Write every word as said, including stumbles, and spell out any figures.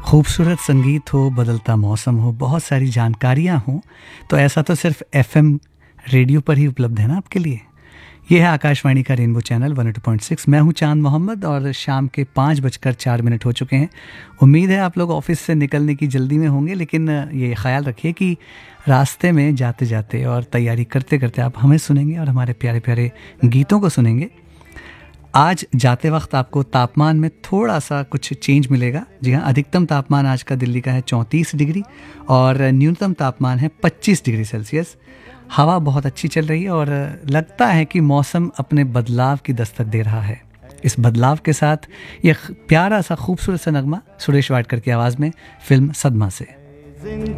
खूबसूरत संगीत हो, बदलता मौसम हो, बहुत सारी जानकारियाँ हों, तो ऐसा तो सिर्फ एफएम रेडियो पर ही उपलब्ध है ना आपके लिए। ये है आकाशवाणी का rainbow channel one O two point six. मैं हूँ चांद मोहम्मद और शाम के पाँच बजकर चार मिनट हो चुके हैं। उम्मीद है आप लोग ऑफिस से निकलने की जल्दी में होंगे, लेकिन ये ख्याल रखिए कि रास्ते में जाते जाते और तैयारी करते करते आप हमें सुनेंगे और हमारे प्यारे प्यारे गीतों को सुनेंगे। आज जाते वक्त आपको तापमान में थोड़ा सा कुछ चेंज मिलेगा। जी हाँ, अधिकतम तापमान आज का दिल्ली का है चौंतीस डिग्री और न्यूनतम तापमान है पच्चीस डिग्री सेल्सियस। हवा बहुत अच्छी चल रही है और लगता है कि मौसम अपने बदलाव की दस्तक दे रहा है। इस बदलाव के साथ ये प्यारा सा खूबसूरत सा नगमा सुरेश वाडकर की आवाज़ में फिल्म सदमा से।